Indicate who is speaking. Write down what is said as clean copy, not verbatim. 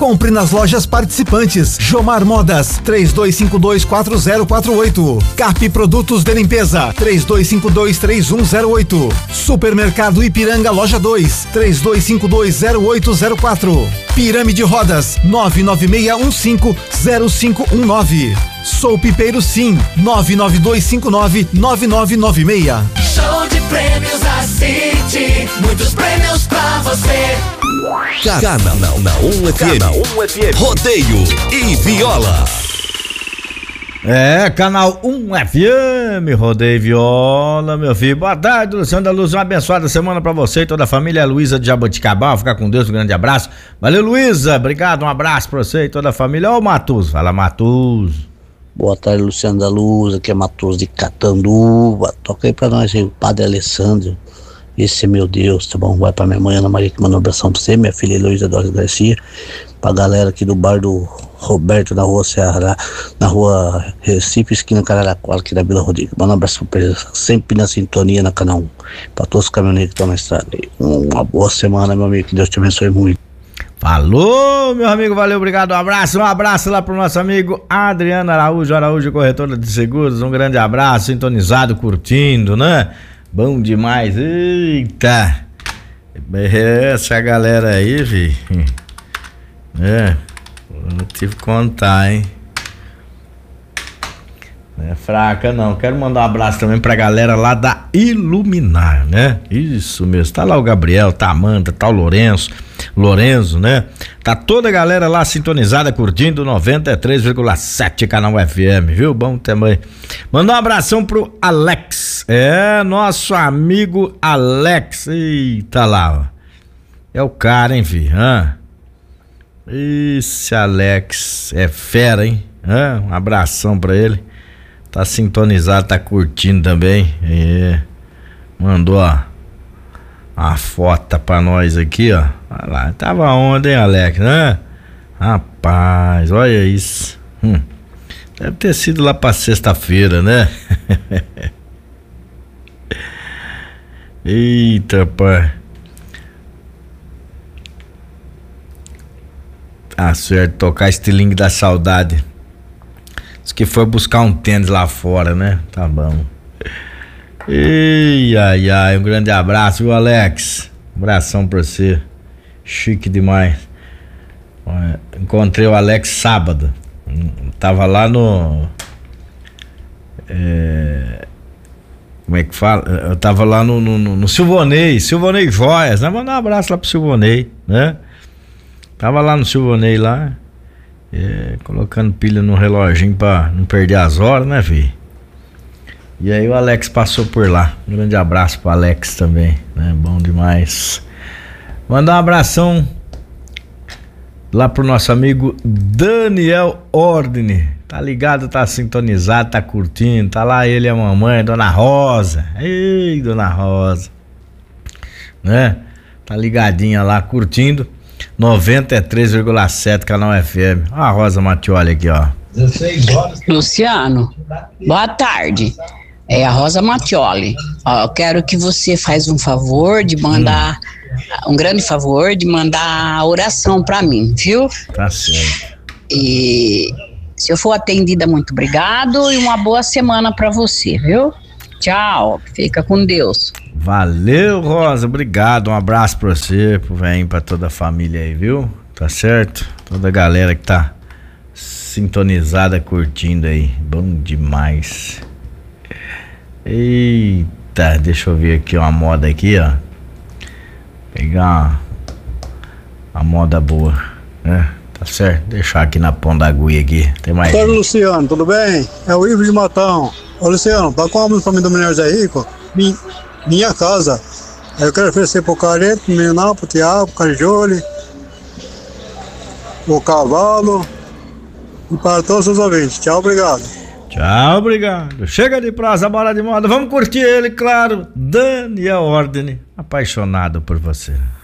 Speaker 1: Compre nas lojas participantes. Jomar Modas, 32524048. Cap Produtos de Limpeza, 32523108. Supermercado Ipiranga, loja 2, 32520804. Pirâmide Rodas, 996150519. Sou Pipeiro Sim, 992599996.
Speaker 2: Show de prêmios da City, muitos prêmios pra você.
Speaker 3: Canal 1 FM, Rodeio e Viola.
Speaker 4: Canal 1 FM, Rodeio e Viola, meu filho. Boa tarde, Luciano da Luz, uma abençoada semana pra você e toda a família. Luísa de Jaboticabal, fica com Deus, um grande abraço. Valeu, Luísa, obrigado, um abraço pra você e toda a família. Ô, Matuso, fala, Matuso.
Speaker 5: Boa tarde, Luciano da Luz, aqui é Matoso de Catanduva. Toca aí pra nós aí, o Padre Alessandro. Esse é meu Deus, tá bom? Vai pra minha mãe Ana Maria que mandou um abração pra você, minha filha Heloísa Dória Garcia, pra galera aqui do bar do Roberto, na rua Ceará, na rua Recife, esquina Cararaquara, aqui da Vila Rodrigo. Manda um abraço pra eles, sempre na sintonia na Canal 1. Pra todos os caminhoneiros que estão na estrada aí. Uma boa semana, meu amigo, que Deus te abençoe muito.
Speaker 4: Falou, meu amigo, valeu, obrigado, um abraço lá pro nosso amigo Adriano Araújo, corretora de seguros, um grande abraço, sintonizado, curtindo, né? Bom demais, eita, essa galera aí, vi, não tive que contar, hein? Não é fraca não, quero mandar um abraço também pra galera lá da Iluminar, né? Isso mesmo, tá lá o Gabriel, tá a Amanda, tá o Lorenzo, né? Tá toda a galera lá sintonizada, curtindo 93,7 Canal FM, viu? Bom também. Mandar um abração pro Alex, nosso amigo Alex, eita lá, ó. É o cara, hein, filho? Esse Alex é fera, hein? Um abração pra ele. Tá sintonizado, tá curtindo também. Mandou a foto pra nós aqui, ó. Olha lá, tava onde, hein, Alex, né? Rapaz, olha isso. Deve ter sido lá pra sexta-feira, né? Eita, pai. Tá certo, tocar estilingue da saudade. Diz que foi buscar um tênis lá fora, né? Tá bom. Ai, um grande abraço, viu, Alex? Um abração pra você. Chique demais. Encontrei o Alex sábado. Tava lá no... como é que fala? Eu tava lá no Silvonei Joias, né? Mandar um abraço lá pro Silvonei, né? Tava lá no Silvonei lá, colocando pilha no reloginho pra não perder as horas, né, filho? E aí o Alex passou por lá. Um grande abraço pro Alex também, né? Bom demais. Mandar um abração lá pro nosso amigo Daniel Ordine. Tá ligado, tá sintonizado, tá curtindo. Tá lá ele e a mamãe, Dona Rosa. Ei, Dona Rosa, né? Tá ligadinha lá, curtindo 93,7 Canal FM. A Rosa Matioli aqui, ó.
Speaker 6: 16 horas. Luciano, boa tarde. É a Rosa Matioli. Ó, eu quero que você faça um favor de mandar, um grande favor de mandar a oração pra mim, viu?
Speaker 4: Tá certo.
Speaker 6: E se eu for atendida, muito obrigado e uma boa semana pra você, viu? Tchau, fica com Deus.
Speaker 4: Valeu, Rosa, obrigado, um abraço pra você, pro velhinho, pra toda a família aí, viu? Tá certo? Toda a galera que tá sintonizada, curtindo aí, bom demais. Eita, deixa eu ver aqui uma moda aqui, ó. Pegar uma moda boa, né? Tá certo? Deixar aqui na ponta da agulha aqui. Tem mais.
Speaker 7: Oi, Luciano, tudo bem? É o Ivo de Matão. Ô, Luciano, tá com a música pra mim do Mineiro Zé Rico? Minha casa. Eu quero oferecer pro Careto, pro Menal, pro Thiago, pro Carijole, pro Cavalo e para todos os ouvintes. Tchau, obrigado.
Speaker 4: Tchau, obrigado. Chega de prosa, bora de moda. Vamos curtir ele, claro. Daniel Ordine, apaixonado por você.